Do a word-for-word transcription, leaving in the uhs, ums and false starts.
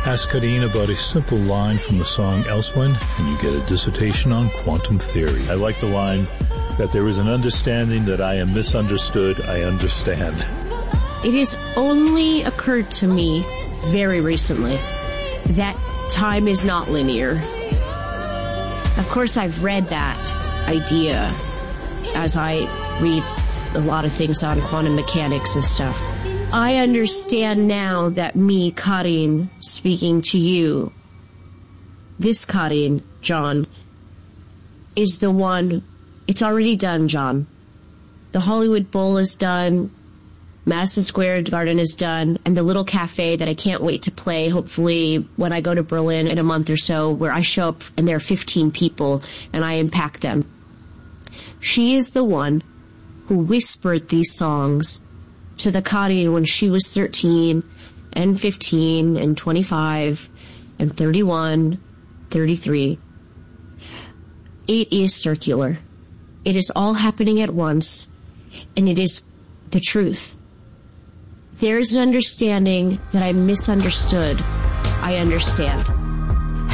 Ask Karin about a simple line from the song Elsewhen, and you get a dissertation on quantum theory. I like the line that there is an understanding that I am misunderstood, I understand. It has only occurred to me very recently that time is not linear. Of course, I've read that idea as I read a lot of things on quantum mechanics and stuff. I understand now that me, Karin, speaking to you, this Karin, John, is the one. It's already done, John. The Hollywood Bowl is done. Madison Square Garden is done. And the little cafe that I can't wait to play, hopefully when I go to Berlin in a month or so, where I show up and there are fifteen people and I impact them. She is the one who whispered these songs to the Karin when she was thirteen and fifteen and twenty-five and thirty-one, thirty-three. It is circular. It is all happening at once, and it is the truth. There is an understanding that I misunderstood. I understand.